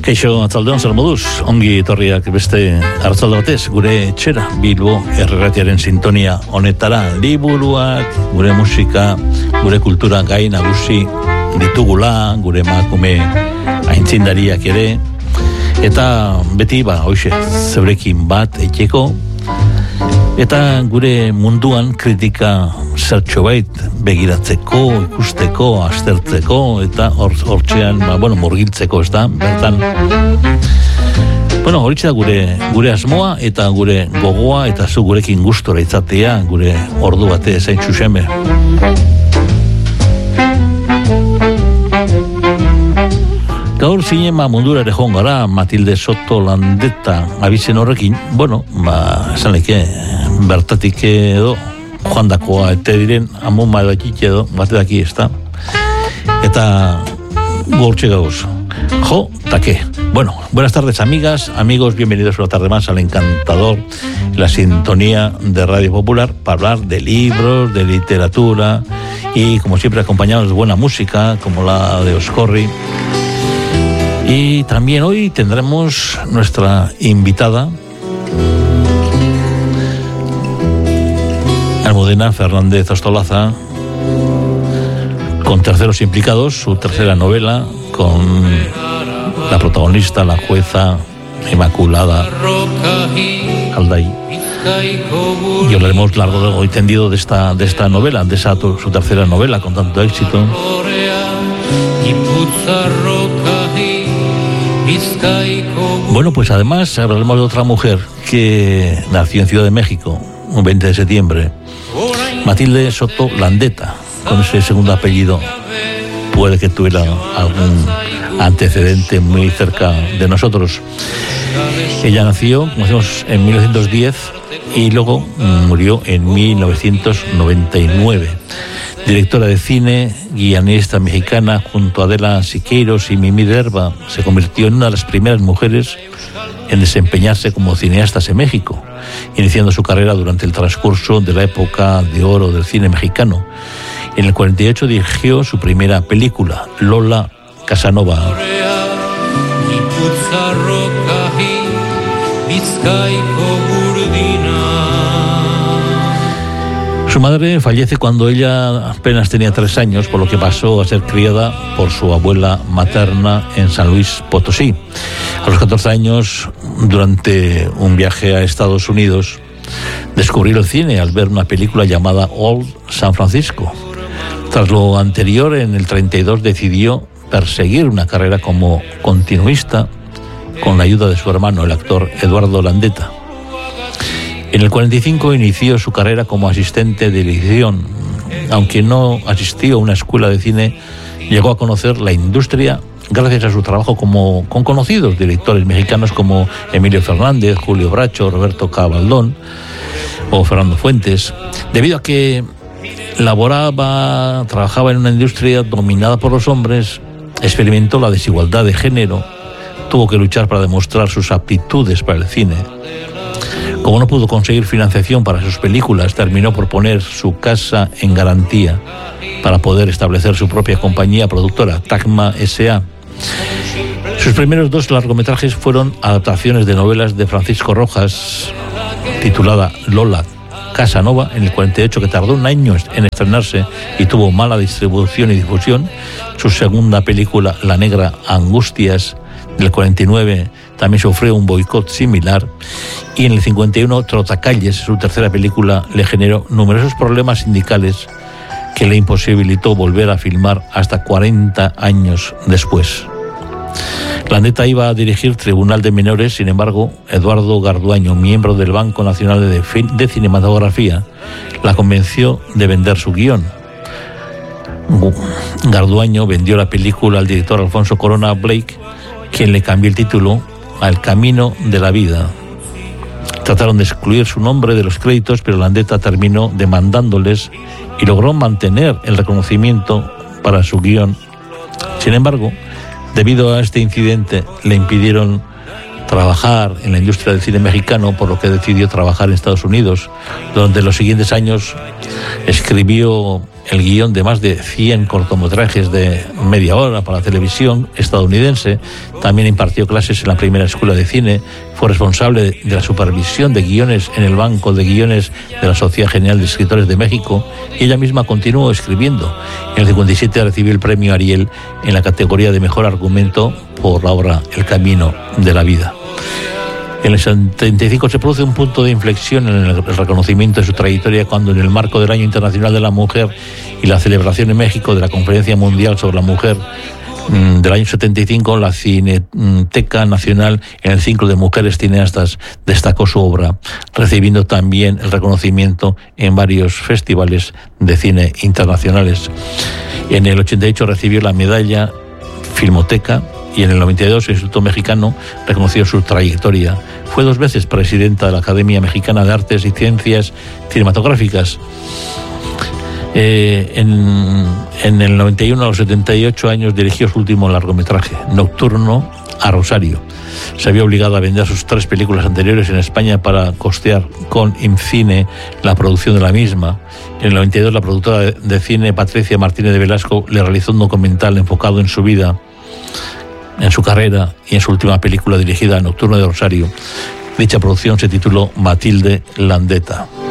Kaixo, atzaldeon zer moduz, ongi etorriak beste arratzalde batez, gure etxera, Bilbo erratiaren sintonia honetara, liburuak, gure musika, gure kultura gai nagusi ditugula, gure emakume aintzindariak ere, eta beti, hoxe, zeurekin bat etxeko, eta gure munduan kritika zertxo bait begiratzeko, ikusteko, aztertzeko, eta hortzean, murgiltzeko, ez da, bertan. Horitxe da gure asmoa, eta gure gogoa, eta zu gurekin gustora izatea, gure ordu bate zain txuxeme. Gaur zinema mundura ere joan gara, Matilde Soto Landeta abizen horrekin, esan leke, bertatik edo, joan dakoa, ete diren, amon mailakik edo, bate daki, ez da? Eta gortxe gauz. Jo, taque. Buenas tardes, amigas, amigos, bienvenidos una tarde más al encantador, la sintonía de Radio Popular, para hablar de libros, de literatura, y como siempre acompañados de buena música, como la de Oscorri. Y también hoy tendremos nuestra invitada, Almudena Fernández Ostolaza, con Terceros implicados, su tercera novela, con la protagonista, la jueza Inmaculada Alday. Y hablaremos largo y tendido de esta novela, de esa su tercera novela con tanto éxito. Pues además hablaremos de otra mujer que nació en Ciudad de México, un 20 de septiembre, Matilde Soto Landeta, con ese segundo apellido. Puede que tuviera algún antecedente muy cerca de nosotros. Ella nació, como decimos, en 1910 y luego murió en 1999. Directora de cine, guionista mexicana, junto a Adela Siqueiros y Mimi Derba, se convirtió en una de las primeras mujeres en desempeñarse como cineastas en México, iniciando su carrera durante el transcurso de la época de oro del cine mexicano. En el 48 dirigió su primera película, Lola Casanova. Su madre fallece cuando ella apenas tenía 3 años, por lo que pasó a ser criada por su abuela materna en San Luis Potosí. A los 14 años, durante un viaje a Estados Unidos, descubrió el cine al ver una película llamada Old San Francisco. Tras lo anterior, en el 32 decidió perseguir una carrera como continuista con la ayuda de su hermano, el actor Eduardo Landeta. En el 45 inició su carrera como asistente de dirección. Aunque no asistió a una escuela de cine, llegó a conocer la industria gracias a su trabajo con conocidos directores mexicanos como Emilio Fernández, Julio Bracho, Roberto Cabaldón o Fernando Fuentes. Debido a que trabajaba en una industria dominada por los hombres, experimentó la desigualdad de género, tuvo que luchar para demostrar sus aptitudes para el cine. Como no pudo conseguir financiación para sus películas, terminó por poner su casa en garantía para poder establecer su propia compañía productora, Tacma S.A. Sus primeros 2 largometrajes fueron adaptaciones de novelas de Francisco Rojas, titulada Lola Casanova, en el 48, que tardó 1 año en estrenarse y tuvo mala distribución y difusión. Su segunda película, La Negra Angustias, del 49, también sufrió un boicot similar, y en el 51 Trotacalles, su tercera película, le generó numerosos problemas sindicales que le imposibilitó volver a filmar hasta 40 años después. Landeta iba a dirigir Tribunal de Menores, sin embargo, Eduardo Garduaño, miembro del Banco Nacional de Cinematografía, la convenció de vender su guión. Garduaño vendió la película al director Alfonso Corona Blake, quien le cambió el título a El Camino de la Vida. Trataron de excluir su nombre de los créditos, pero Landeta terminó demandándoles y logró mantener el reconocimiento para su guión. Sin embargo, debido a este incidente, le impidieron trabajar en la industria del cine mexicano, por lo que decidió trabajar en Estados Unidos, donde en los siguientes años escribió el guión de más de 100 cortometrajes de media hora para la televisión estadounidense. También impartió clases en la primera escuela de cine. Fue responsable de la supervisión de guiones en el Banco de Guiones de la Sociedad General de Escritores de México, y ella misma continuó escribiendo. En el 57 recibió el premio Ariel en la categoría de Mejor Argumento por la obra El Camino de la Vida. En el 75 se produce un punto de inflexión en el reconocimiento de su trayectoria cuando, en el marco del Año Internacional de la Mujer y la celebración en México de la Conferencia Mundial sobre la Mujer del año 75, la Cineteca Nacional, en el ciclo de mujeres cineastas, destacó su obra, recibiendo también el reconocimiento en varios festivales de cine internacionales. En el 88 recibió la medalla Filmoteca, y en el 92 el Instituto Mexicano reconoció su trayectoria. Fue 2 veces presidenta de la Academia Mexicana de Artes y Ciencias Cinematográficas. En el 91, a los 78 años, dirigió su último largometraje, Nocturno, a Rosario. Se había obligado a vender sus 3 películas anteriores en España para costear con IMCINE la producción de la misma. En el 92, la productora de cine Patricia Martínez de Velasco le realizó un documental enfocado en su vida, en su carrera y en su última película dirigida, Nocturno de Rosario. Dicha producción se tituló Matilde Landeta.